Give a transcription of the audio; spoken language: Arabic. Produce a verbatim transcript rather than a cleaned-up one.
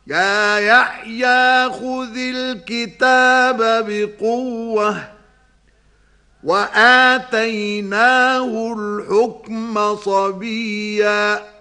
يا يحيى خذ الكتاب بقوة وآتيناه الحكم صبيا